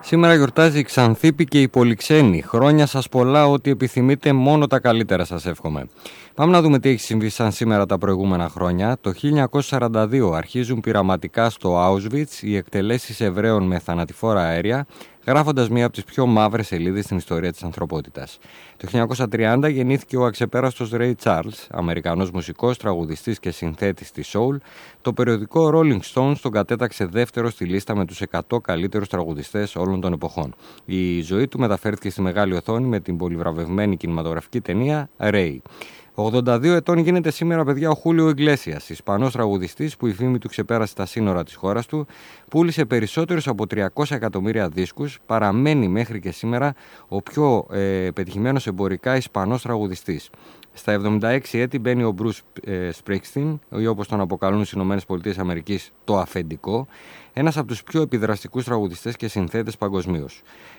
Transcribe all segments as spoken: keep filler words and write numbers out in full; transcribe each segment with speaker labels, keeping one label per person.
Speaker 1: Σήμερα γιορτάζει η Ξανθήπη και η Πολυξένη. Χρόνια σας πολλά, ό,τι επιθυμείτε, μόνο τα καλύτερα σας εύχομαι. Πάμε να δούμε τι έχει συμβεί σαν σήμερα τα προηγούμενα χρόνια. Το χίλια εννιακόσια σαράντα δύο αρχίζουν πειραματικά στο Auschwitz οι εκτελέσεις Εβραίων με θανατηφόρα αέρια, γράφοντας μία από τις πιο μαύρες σελίδες στην ιστορία της ανθρωπότητας. Το χίλια εννιακόσια τριάντα γεννήθηκε ο αξεπέραστος Ray Charles, Αμερικανός μουσικός, τραγουδιστής και συνθέτης της soul. Το περιοδικό Rolling Stones τον κατέταξε δεύτερο στη λίστα με τους εκατό καλύτερους τραγουδιστές όλων των εποχών. Η ζωή του μεταφέρθηκε στη μεγάλη οθόνη με την πολυβραβευμένη κινηματογραφική ταινία Ray. ογδόντα δύο ετών γίνεται σήμερα, παιδιά, ο Χούλιο Ιγκλέσιας, Ισπανός τραγουδιστής που η φήμη του ξεπέρασε τα σύνορα της χώρας του, πούλησε περισσότερους από τριακόσια εκατομμύρια δίσκους, παραμένει μέχρι και σήμερα ο πιο ε, πετυχημένος εμπορικά Ισπανός τραγουδιστής. Στα εβδομήντα έξι έτη μπαίνει ο Μπρους ε, Σπρίξτιν, ή όπως τον αποκαλούν στις ΗΠΑ το αφεντικό, ένας από τους πιο επιδραστικούς τραγουδιστές και συνθέτες παγκοσμίως.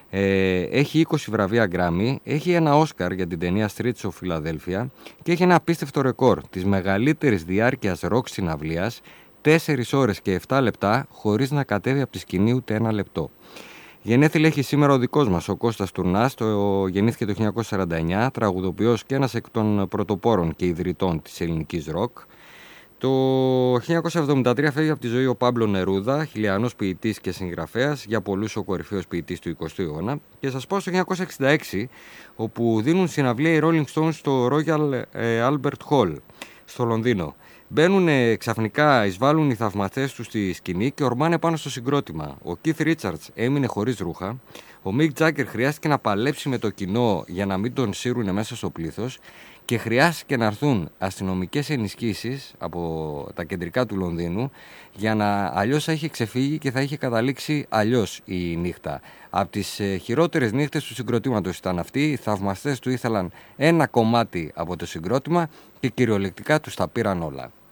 Speaker 1: Ε, έχει είκοσι βραβεία Grammy, έχει ένα Όσκαρ για την ταινία Streets of Philadelphia και έχει ένα απίστευτο ρεκόρ της μεγαλύτερης διάρκειας ροκ συναυλίας, τέσσερις ώρες και επτά λεπτά, χωρίς να κατέβει από τη σκηνή ούτε ένα λεπτό. Γενέθλια έχει σήμερα ο δικός μας, ο Κώστας Τουρνάς, το γεννήθηκε το χίλια εννιακόσια σαράντα εννιά, τραγουδοποιός και ένας εκ των πρωτοπόρων και ιδρυτών της ελληνικής ροκ. Το χίλια εννιακόσια εβδομήντα τρία φεύγει από τη ζωή ο Πάμπλο Νερούδα, χιλιανός ποιητής και συγγραφέας, για πολλούς ο κορυφαίος ποιητής του εικοστού αιώνα. Και σας πάω στο χίλια εννιακόσια εξήντα έξι, όπου δίνουν συναυλία οι Rolling Stones στο Royal Albert Hall στο Λονδίνο. Μπαίνουν ξαφνικά, εισβάλλουν οι θαυμαστές του στη σκηνή και ορμάνε πάνω στο συγκρότημα. Ο Keith Richards έμεινε χωρίς ρούχα. Ο Mick Jagger χρειάστηκε να παλέψει με το κοινό για να μην τον σύρουν μέσα στο πλήθος. Και χρειάστηκε να έρθουν αστυνομικές ενισχύσεις από τα κεντρικά του Λονδίνου, για να αλλιώς θα είχε ξεφύγει και θα είχε καταλήξει αλλιώς η νύχτα. Από τις ε, χειρότερες νύχτες του συγκροτήματος ήταν αυτή. Οι θαυμαστές του ήθελαν ένα κομμάτι από το συγκρότημα και κυριολεκτικά τους τα πήραν όλα.